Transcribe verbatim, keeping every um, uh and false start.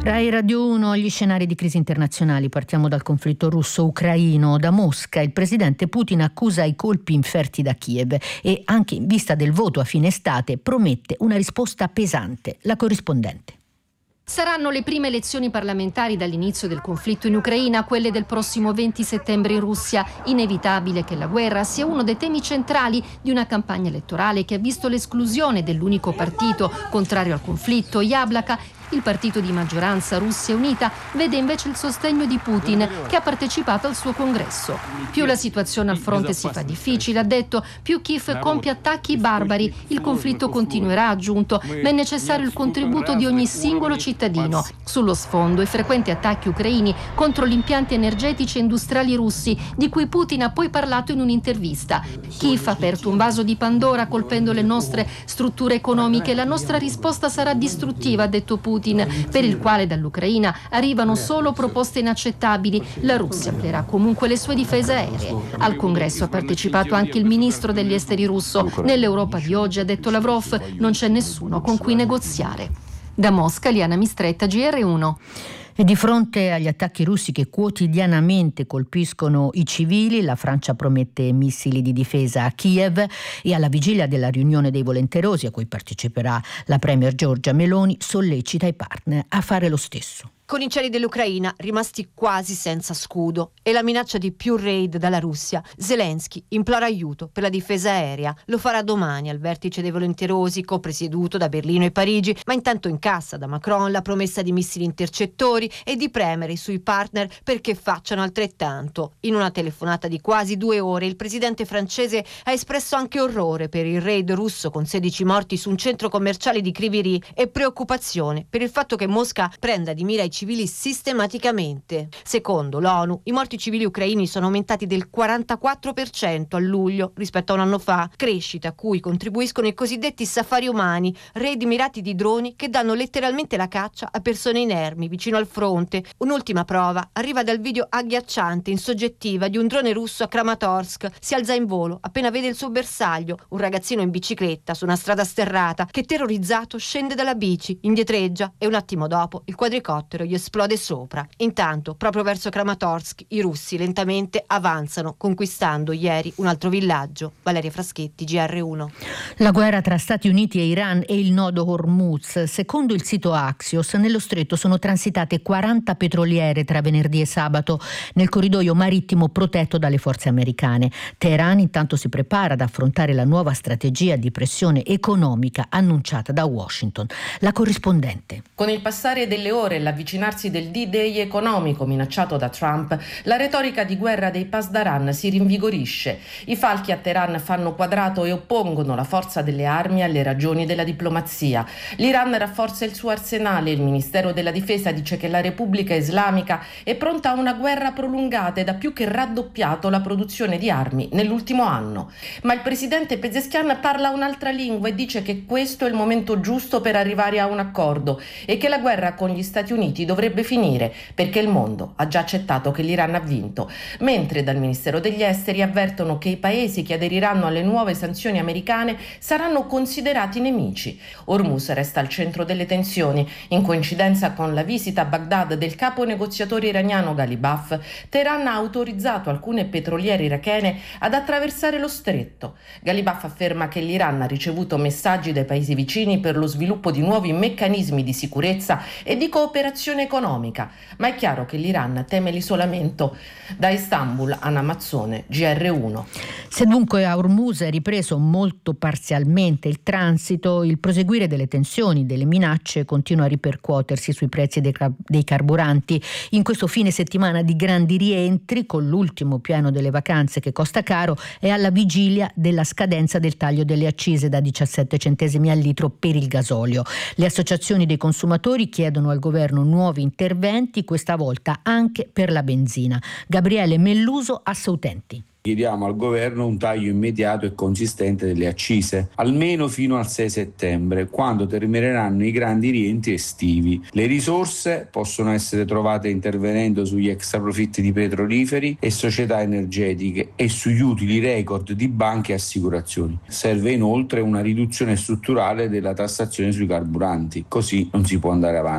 Rai Radio uno, gli scenari di crisi internazionali. Partiamo dal conflitto russo-ucraino. Da Mosca il presidente Putin accusa i colpi inferti da Kiev e, anche in vista del voto a fine estate, promette una risposta pesante. La corrispondente. Saranno le prime elezioni parlamentari dall'inizio del conflitto in Ucraina, quelle del prossimo venti settembre in Russia. Inevitabile che la guerra sia uno dei temi centrali di una campagna elettorale che ha visto l'esclusione dell'unico partito contrario al conflitto, Yablaka. Il partito di maggioranza Russia Unita vede invece il sostegno di Putin, che ha partecipato al suo congresso. Più la situazione al fronte si fa difficile, ha detto, più Kiev compie attacchi barbari. Il conflitto continuerà, ha aggiunto, ma è necessario il contributo di ogni singolo cittadino. Sullo sfondo i frequenti attacchi ucraini contro gli impianti energetici e industriali russi, di cui Putin ha poi parlato in un'intervista. Kiev ha aperto un vaso di Pandora colpendo le nostre strutture economiche. La nostra risposta sarà distruttiva, ha detto Putin, per il quale dall'Ucraina arrivano solo proposte inaccettabili. La Russia amplierà comunque le sue difese aeree. Al congresso ha partecipato anche il ministro degli esteri russo. Nell'Europa di oggi, ha detto Lavrov, non c'è nessuno con cui negoziare. Da Mosca, Liana Mistretta, G R uno. E di fronte agli attacchi russi che quotidianamente colpiscono i civili, la Francia promette missili di difesa a Kiev e, alla vigilia della riunione dei volenterosi a cui parteciperà la premier Giorgia Meloni, sollecita i partner a fare lo stesso. Con i cieli dell'Ucraina rimasti quasi senza scudo e la minaccia di più raid dalla Russia, Zelensky implora aiuto per la difesa aerea. Lo farà domani al vertice dei volenterosi, copresieduto da Berlino e Parigi, ma intanto incassa da Macron la promessa di missili intercettori e di premere sui partner perché facciano altrettanto. In una telefonata di quasi due ore il presidente francese ha espresso anche orrore per il raid russo con sedici morti su un centro commerciale di Kryvyi Rih e preoccupazione per il fatto che Mosca prenda di mira i civili sistematicamente. Secondo l'ONU, i morti civili ucraini sono aumentati del quarantaquattro per cento a luglio rispetto a un anno fa, crescita a cui contribuiscono i cosiddetti safari umani, raid mirati di droni che danno letteralmente la caccia a persone inermi vicino al fronte. Un'ultima prova arriva dal video agghiacciante in soggettiva di un drone russo a Kramatorsk. Si alza in volo appena vede il suo bersaglio, un ragazzino in bicicletta su una strada sterrata che, terrorizzato, scende dalla bici, indietreggia e un attimo dopo il quadricottero gli esplode sopra. Intanto, proprio verso Kramatorsk, i russi lentamente avanzano, conquistando ieri un altro villaggio. Valeria Fraschetti, G R uno. La guerra tra Stati Uniti e Iran e il nodo Hormuz. Secondo il sito Axios, nello stretto sono transitate quaranta petroliere tra venerdì e sabato nel corridoio marittimo protetto dalle forze americane. Teheran intanto si prepara ad affrontare la nuova strategia di pressione economica annunciata da Washington. La corrispondente. Con il passare delle ore e l'avvicinamento del D-Day economico minacciato da Trump, la retorica di guerra dei Pasdaran si rinvigorisce. I falchi a Teheran fanno quadrato e oppongono la forza delle armi alle ragioni della diplomazia. L'Iran rafforza il suo arsenale. Il Ministero della Difesa dice che la Repubblica Islamica è pronta a una guerra prolungata ed ha più che raddoppiato la produzione di armi nell'ultimo anno. Ma il presidente Pezeshkian parla un'altra lingua e dice che questo è il momento giusto per arrivare a un accordo e che la guerra con gli Stati Uniti dovrebbe finire perché il mondo ha già accettato che l'Iran ha vinto, mentre dal Ministero degli Esteri avvertono che i paesi che aderiranno alle nuove sanzioni americane saranno considerati nemici. Hormuz resta al centro delle tensioni. In coincidenza con la visita a Baghdad del capo negoziatore iraniano Ghalibaf, Teheran ha autorizzato alcune petroliere irachene ad attraversare lo stretto. Ghalibaf afferma che l'Iran ha ricevuto messaggi dai paesi vicini per lo sviluppo di nuovi meccanismi di sicurezza e di cooperazione economica, ma è chiaro che l'Iran teme l'isolamento. Da Istanbul, Anna Mazzone, G R uno. Se dunque a Hormuz è ripreso molto parzialmente il transito, il proseguire delle tensioni, delle minacce continua a ripercuotersi sui prezzi dei, dei carburanti. In questo fine settimana di grandi rientri, con l'ultimo pieno delle vacanze che costa caro, è alla vigilia della scadenza del taglio delle accise da diciassette centesimi al litro per il gasolio. Le associazioni dei consumatori chiedono al governo nuovi interventi, questa volta anche per la benzina. Gabriele Melluso, Assautenti. Chiediamo al governo un taglio immediato e consistente delle accise, almeno fino al sei settembre, quando termineranno i grandi rientri estivi. Le risorse possono essere trovate intervenendo sugli extraprofitti di petroliferi e società energetiche e sugli utili record di banche e assicurazioni. Serve inoltre una riduzione strutturale della tassazione sui carburanti, così non si può andare avanti.